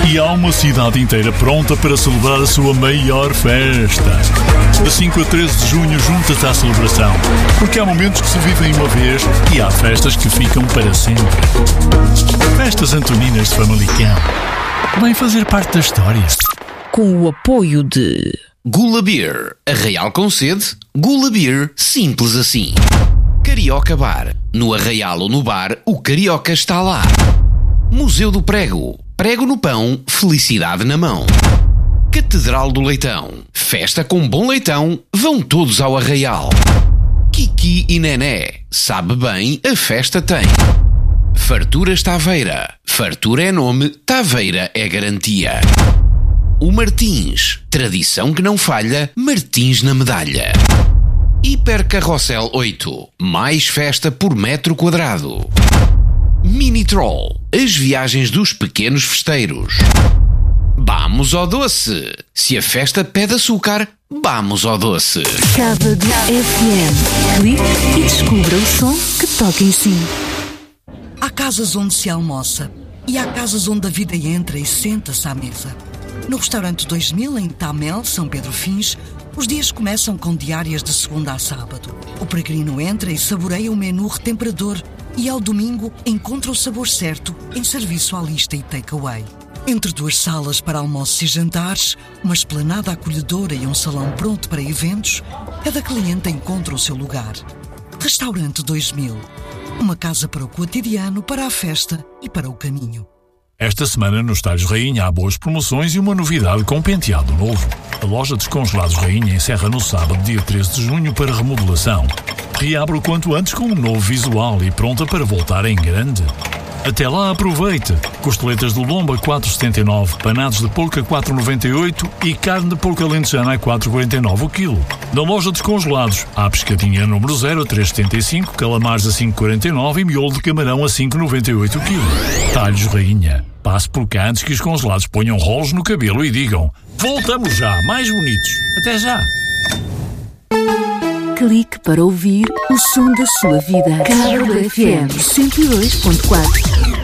E há uma cidade inteira pronta para celebrar a sua maior festa. De 5 a 13 de junho junta-te à celebração, porque há momentos que se vivem uma vez e há festas que ficam para sempre. Festas Antoninas de Famalicão. Vem fazer parte da história. Com o apoio de Gula Beer, Arraial com sede, Gula Beer, simples assim. Carioca Bar, no Arraial ou no bar, o Carioca está lá. Museu do Prego, prego no pão, felicidade na mão. Catedral do Leitão, festa com bom leitão, vão todos ao Arraial. Kiki e Nené, sabe bem, a festa tem. Farturas Taveira, fartura é nome, Taveira é garantia. O Martins, tradição que não falha, Martins na medalha. Hipercarrossel 8, mais festa por metro quadrado. Mini Troll, as viagens dos pequenos festeiros. Vamos ao doce, se a festa pede açúcar, vamos ao doce. Sábado FM, clique e descubra o som que toca em si. Há casas onde se almoça e há casas onde a vida entra e senta-se à mesa. No restaurante 2000, em Tamel, São Pedro Fins, os dias começam com diárias de segunda a sábado. O peregrino entra e saboreia o menu retemperador e ao domingo encontra o sabor certo em serviço à lista e takeaway. Entre duas salas para almoços e jantares, uma esplanada acolhedora e um salão pronto para eventos, cada cliente encontra o seu lugar. Restaurante 2000. Uma casa para o cotidiano, para a festa e para o caminho. Esta semana nos Talhos Rainha há boas promoções e uma novidade com penteado novo. A loja Descongelados Rainha encerra no sábado, dia 13 de junho, para remodelação. Reabre o quanto antes com um novo visual e pronta para voltar em grande. Até lá, aproveite! Costeletas de lomba 4,79, panados de polca 4,98 e carne de polca alentejana a 4,49 o quilo. Na loja Descongelados, há pescadinha número 0 a 3,75, calamares a 5,49 e miolo de camarão a 5,98 o quilo. Talhos Rainha. Passe por cá antes que os congelados ponham rolos no cabelo e digam: voltamos já, mais bonitos. Até já! Clique para ouvir o som da sua vida. Sábado FM 102.4.